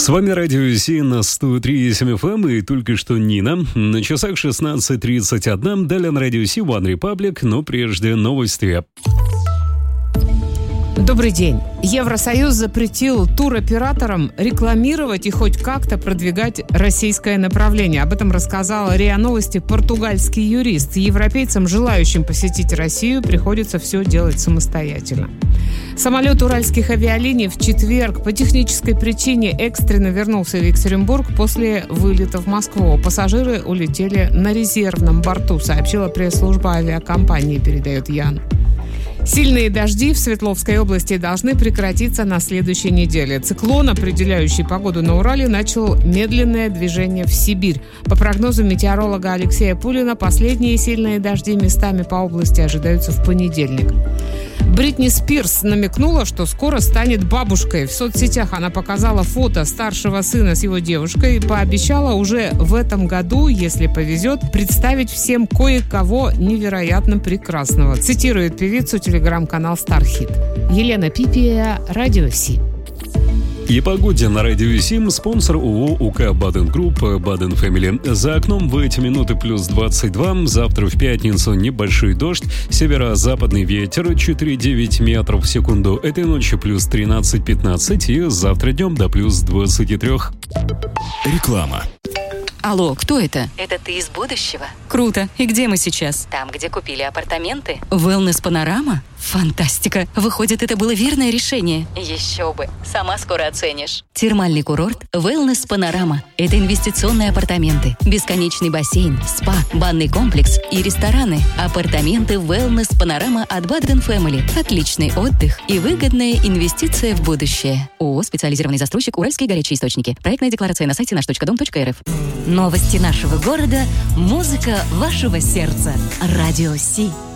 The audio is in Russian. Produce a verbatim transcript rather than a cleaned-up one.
С вами Радио Си на сто три и семь эф эм, и только что Нина. На часах шестнадцать тридцать один, далее на Радио Си One Republic, но прежде новости. Добрый день. Евросоюз запретил туроператорам рекламировать и хоть как-то продвигать российское направление. Об этом рассказал РИА Новости португальский юрист. Европейцам, желающим посетить Россию, приходится все делать самостоятельно. Самолет уральских авиалиний в четверг по технической причине экстренно вернулся в Екатеринбург после вылета в Москву. Пассажиры улетели на резервном борту, сообщила пресс-служба авиакомпании, передает Ян. Сильные дожди в Свердловской области должны прекратиться на следующей неделе. Циклон, определяющий погоду на Урале, начал медленное движение в Сибирь. По прогнозу метеоролога Алексея Пулина, последние сильные дожди местами по области ожидаются в понедельник. Бритни Спирс намекнула, что скоро станет бабушкой. В соцсетях она показала фото старшего сына с его девушкой и пообещала уже в этом году, если повезет, представить всем кое-кого невероятно прекрасного. Цитирует певицу телеграм-канал Стархит. Елена Пипия, Радио Си. И погоде на Радио Сим, спонсор ООО УК Баден Групп, Баден Фэмили. За окном в эти минуты плюс двадцать два, завтра в пятницу небольшой дождь, северо-западный ветер четыре-девять метров в секунду, этой ночью плюс тринадцать-пятнадцать и завтра днем до плюс двадцать три. Реклама. Алло, кто это? Это ты из будущего? Круто. И где мы сейчас? Там, где купили апартаменты. Wellness Панорама? Фантастика. Выходит, это было верное решение. Еще бы. Сама скоро оценишь. Термальный курорт Wellness Панорама. Это инвестиционные апартаменты, бесконечный бассейн, спа, банный комплекс и рестораны. Апартаменты Wellness Панорама от Баден Фэмили. Отличный отдых и выгодная инвестиция в будущее. ООО «Специализированный застройщик Уральские горячие источники». Проектная декларация на сайте наш точка дом точка эр эф. Новости нашего города, музыка вашего сердца. Радио Си.